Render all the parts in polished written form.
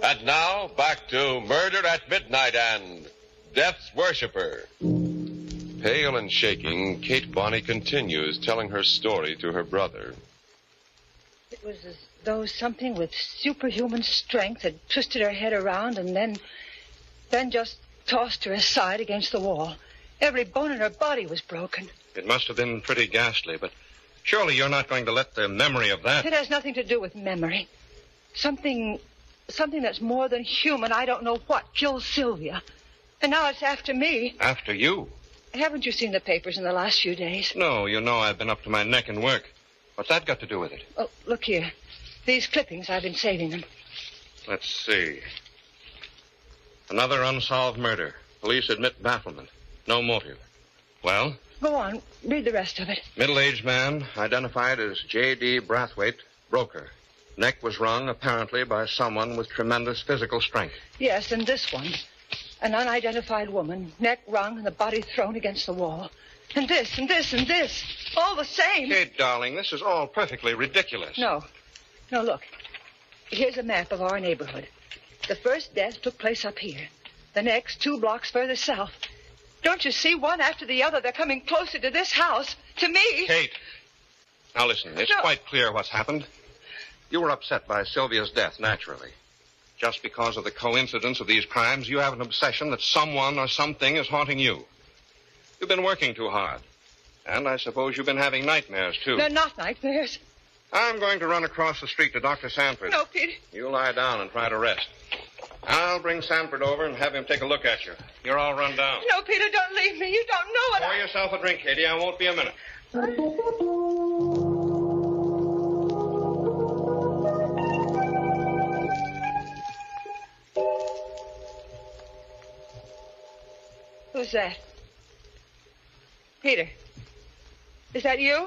And now, back to Murder at Midnight and Death's Worshipper. Pale and shaking, Kate Bonney continues telling her story to her brother. It was as though something with superhuman strength had twisted her head around and then just tossed her aside against the wall. Every bone in her body was broken. It must have been pretty ghastly, but surely you're not going to let the memory of that... It has nothing to do with memory. Something that's more than human, I don't know what, killed Sylvia. And now it's after me. After you? Haven't you seen the papers in the last few days? No, you know I've been up to my neck in work. What's that got to do with it? Oh, look here. These clippings, I've been saving them. Let's see. Another unsolved murder. Police admit bafflement. No motive. Well? Go on. Read the rest of it. Middle-aged man, identified as J.D. Brathwaite, broker. Neck was wrung, apparently, by someone with tremendous physical strength. Yes, and this one. An unidentified woman, neck wrung and the body thrown against the wall. And this, and this, and this. All the same. Kate, darling, this is all perfectly ridiculous. No, look. Here's a map of our neighborhood. The first death took place up here. The next, 2 blocks further south. Don't you see? One after the other, they're coming closer to this house. To me. Kate. Now listen, it's quite clear what's happened. You were upset by Sylvia's death, naturally. Just because of the coincidence of these crimes, you have an obsession that someone or something is haunting you. You've been working too hard. And I suppose you've been having nightmares, too. They're not nightmares. I'm going to run across the street to Dr. Sanford. No, Peter. You lie down and try to rest. I'll bring Sanford over and have him take a look at you. You're all run down. No, Peter, don't leave me. You don't know what Pour yourself a drink, Katie. I won't be a minute. Who's that? Peter. Is that you?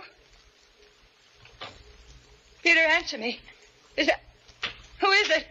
Peter, answer me. Who is it?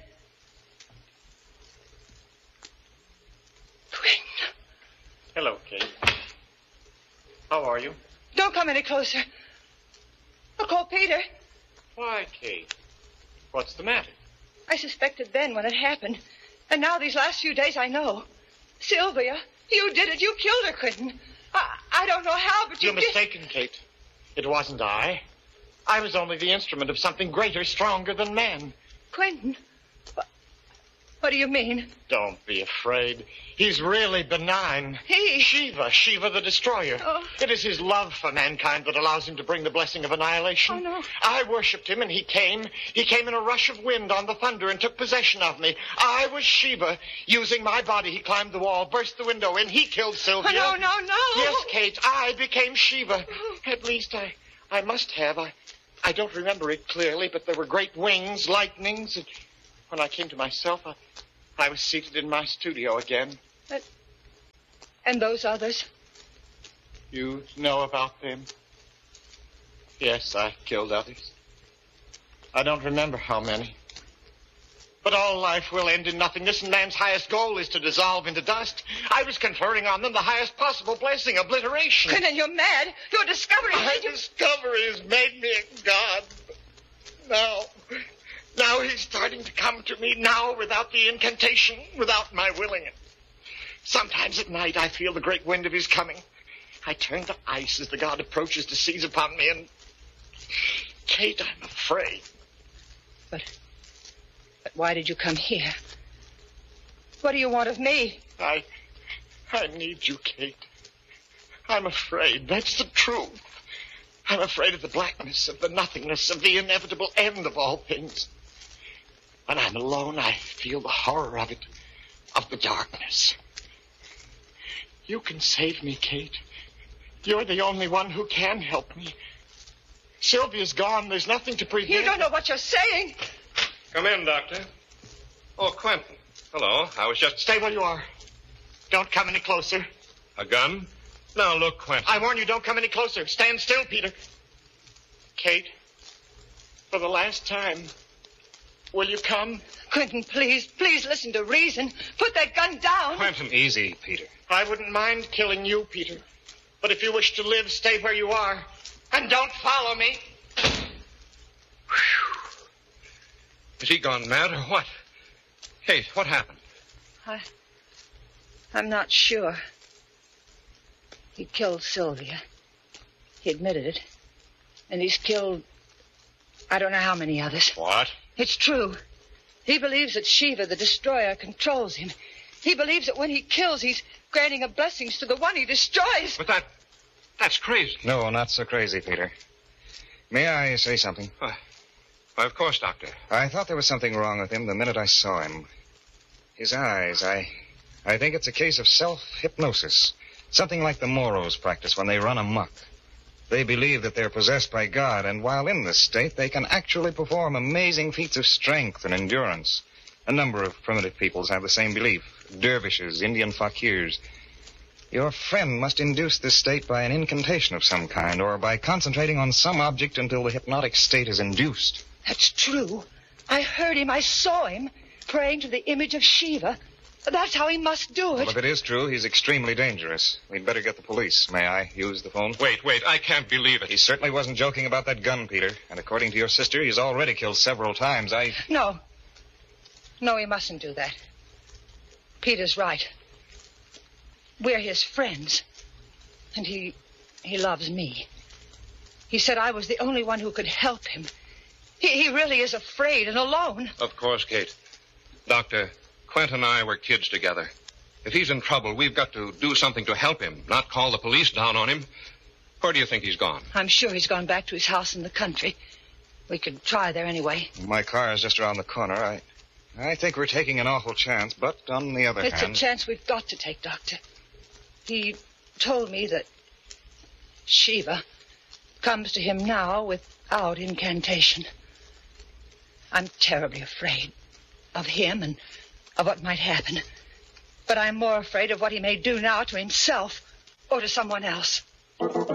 Quinn. Hello, Kate. How are you? Don't come any closer. I'll call Peter. Why, Kate? What's the matter? I suspected then when it happened. And now these last few days I know. Sylvia, you did it. You killed her, Quentin. I don't know how, but You're did. mistaken, Kate. It wasn't I. I was only the instrument of something greater, stronger than man. Quentin? What do you mean? Don't be afraid. He's really benign. He? Shiva the Destroyer. Oh. It is his love for mankind that allows him to bring the blessing of annihilation. Oh, no. I worshipped him, and he came. He came in a rush of wind on the thunder and took possession of me. I was Shiva. Using my body, he climbed the wall, burst the window in. He killed Sylvia. Oh, no. Yes, Kate, I became Shiva. At least I must have. I don't remember it clearly, but there were great wings, lightnings, and when I came to myself, I was seated in my studio again. And those others? You know about them? Yes, I killed others. I don't remember how many. But all life will end in nothingness, and man's highest goal is to dissolve into dust. I was conferring on them the highest possible blessing, obliteration. Quentin, you're mad. Your discovery... My discovery has made me a god. Now he's starting to come to me now without the incantation, without my willing it. Sometimes at night I feel the great wind of his coming. I turn to ice as the god approaches to seize upon me, and... Kate, I'm afraid. But why did you come here? What do you want of me? I need you, Kate. I'm afraid. That's the truth. I'm afraid of the blackness, of the nothingness, of the inevitable end of all things. When I'm alone, I feel the horror of it, of the darkness. You can save me, Kate. You're the only one who can help me. Sylvia's gone. There's nothing to prevent... You don't know what you're saying. Come in, Doctor. Oh, Quentin. Hello. I was just... Stay where you are. Don't come any closer. A gun? Now, look, Quentin. I warn you, don't come any closer. Stand still, Peter. Kate, for the last time, will you come? Quentin, please listen to reason. Put that gun down. Quentin, easy, Peter. I wouldn't mind killing you, Peter. But if you wish to live, stay where you are. And don't follow me. Has he gone mad or what? Kate, what happened? I'm not sure. He killed Sylvia. He admitted it. And he's killed I don't know how many others. What? It's true. He believes that Shiva, the destroyer, controls him. He believes that when he kills, he's granting a blessings to the one he destroys. But that's crazy. No, not so crazy, Peter. May I say something? Why, of course, Doctor. I thought there was something wrong with him the minute I saw him. His eyes, I think it's a case of self-hypnosis. Something like the Moros practice when they run amok. They believe that they're possessed by God, and while in this state, they can actually perform amazing feats of strength and endurance. A number of primitive peoples have the same belief. Dervishes, Indian fakirs. Your friend must induce this state by an incantation of some kind, or by concentrating on some object until the hypnotic state is induced. That's true. I heard him. I saw him praying to the image of Shiva. That's how he must do it. Well, if it is true, he's extremely dangerous. We'd better get the police. May I use the phone? Wait, I can't believe it. He certainly wasn't joking about that gun, Peter. And according to your sister, he's already killed several times. No, he mustn't do that. Peter's right. We're his friends. And he loves me. He said I was the only one who could help him. He really is afraid and alone. Of course, Kate. Doctor, Quint and I were kids together. If he's in trouble, we've got to do something to help him, not call the police down on him. Where do you think he's gone? I'm sure he's gone back to his house in the country. We could try there anyway. My car is just around the corner. I think we're taking an awful chance, but on the other hand... It's a chance we've got to take, Doctor. He told me that Shiva comes to him now without incantation. I'm terribly afraid of him and of what might happen. But I'm more afraid of what he may do now to himself or to someone else.